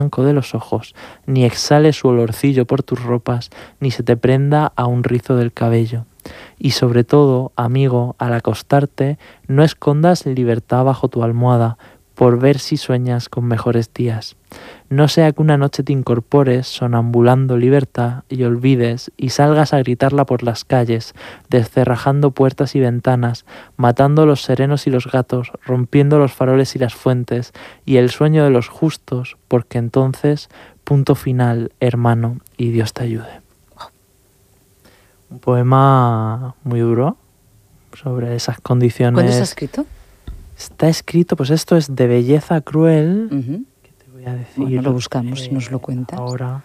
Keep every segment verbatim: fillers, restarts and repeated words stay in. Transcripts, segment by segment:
blanco de los ojos, ni exhale su olorcillo por tus ropas, ni se te prenda a un rizo del cabello. Y sobre todo, amigo, al acostarte, no escondas libertad bajo tu almohada, por ver si sueñas con mejores días. No sea que una noche te incorpores sonambulando libertad y olvides y salgas a gritarla por las calles, descerrajando puertas y ventanas, matando los serenos y los gatos, rompiendo los faroles y las fuentes, y el sueño de los justos, porque entonces, punto final, hermano, y Dios te ayude. Un poema muy duro sobre esas condiciones. ¿Cuándo está escrito? Está escrito, pues esto es de belleza cruel. Uh-huh. Que te voy a decir. Bueno, lo buscamos, eh, si nos lo cuentas. Ahora,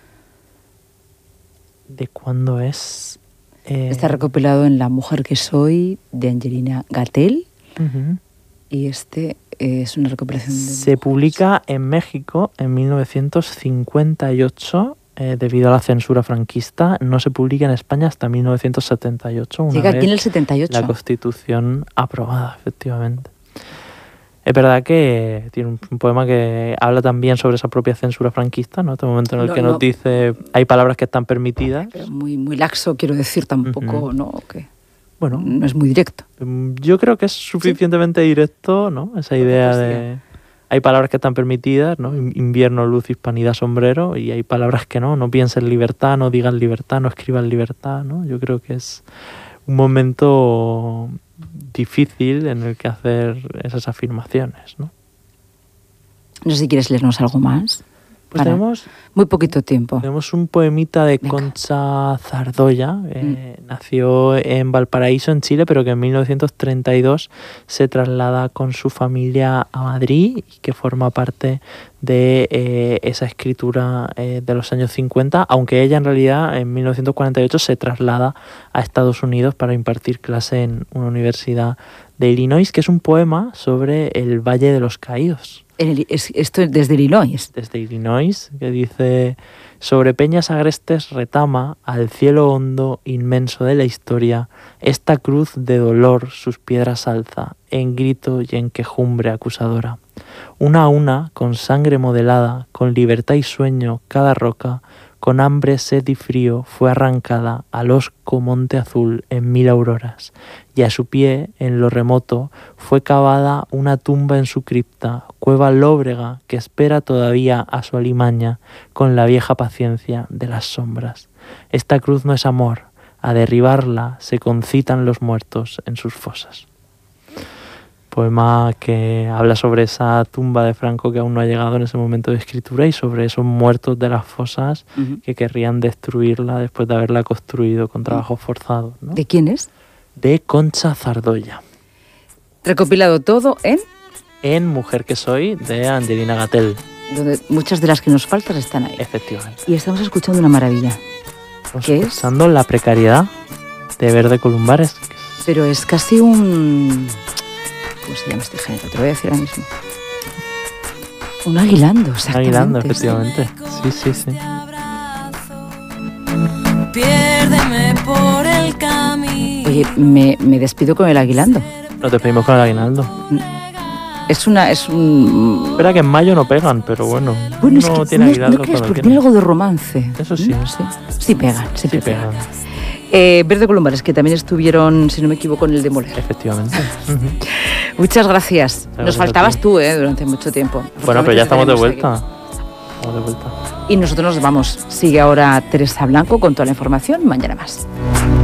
¿de cuándo es? Eh... Está recopilado en La mujer que soy, de Angelina Gatell. Uh-huh. Y este es una recopilación de... Se mujeres. Publica en México en mil novecientos cincuenta y ocho. Eh, debido a la censura franquista, no se publica en España hasta mil novecientos setenta y ocho. Una Llega vez aquí en el setenta y ocho. La Constitución aprobada, efectivamente. Es verdad que tiene un, un poema que habla también sobre esa propia censura franquista, ¿no? Este momento en el no, que no. nos dice hay palabras que están permitidas. Pero muy, muy laxo, quiero decir, tampoco, uh-huh. ¿no? Que bueno, no es muy directo. Yo creo que es suficientemente ¿Sí? directo, ¿no? Esa idea pues, de... Hay palabras que están permitidas, ¿no? Invierno, luz, hispanidad, sombrero, y hay palabras que no. No pienses libertad, no digas libertad, no escribas libertad, ¿no? Yo creo que es un momento difícil en el que hacer esas afirmaciones, ¿no? No sé si quieres leernos algo más. Pues tenemos muy poquito tiempo. Tenemos un poemita de Venga. Concha Zardoya. Eh, mm. Nació en Valparaíso, en Chile, pero que en mil novecientos treinta y dos se traslada con su familia a Madrid y que forma parte de eh, esa escritura eh, de los años cincuenta, aunque ella en realidad en mil novecientos cuarenta y ocho se traslada a Estados Unidos para impartir clase en una universidad de Illinois, que es un poema sobre el Valle de los Caídos. El, es, esto es desde Illinois. Desde Illinois, que dice: sobre peñas agrestes retama al cielo hondo inmenso de la historia, esta cruz de dolor sus piedras alza, en grito y en quejumbre acusadora. Una a una, con sangre modelada, con libertad y sueño, cada roca, con hambre, sed y frío, fue arrancada al hosco monte azul en mil auroras, y a su pie, en lo remoto, fue cavada una tumba en su cripta, cueva lóbrega que espera todavía a su alimaña con la vieja paciencia de las sombras. Esta cruz no es amor, a derribarla se concitan los muertos en sus fosas. Poema que habla sobre esa tumba de Franco que aún no ha llegado en ese momento de escritura y sobre esos muertos de las fosas uh-huh. que querrían destruirla después de haberla construido con trabajo forzado, ¿no? ¿De quién es? De Concha Zardoya. Recopilado todo en... En Mujer que soy, de Angelina Gatell. Donde muchas de las que nos faltan están ahí. Efectivamente. Y estamos escuchando una maravilla. Estamos ¿Qué escuchando es? La precariedad, de Verde Columbares. Pero es casi un... ¿Cómo se llama este género? Te lo voy a decir ahora mismo. Un aguilando, exactamente. Aguilando, efectivamente. Sí, sí, sí. Piérdeme por el camino. Oye, me, me despido con el aguilando. Nos despedimos con el aguinaldo. Es una... es un... Espera que en mayo no pegan, pero bueno. Bueno, no es que tiene no, aguinaldo no crees, porque tiene. tiene algo de romance. Eso sí. ¿No? Sí, sí pegan, sí pegan. pegan. Eh, Verde Columbares, que también estuvieron, si no me equivoco, en el Demoler. Efectivamente. Muchas gracias. Gracias. Nos faltabas tú, ¿eh? Durante mucho tiempo. Bueno, pero ya estamos de vuelta. Estamos de vuelta. Y nosotros nos vamos. Sigue ahora Teresa Blanco con toda la información. Mañana más.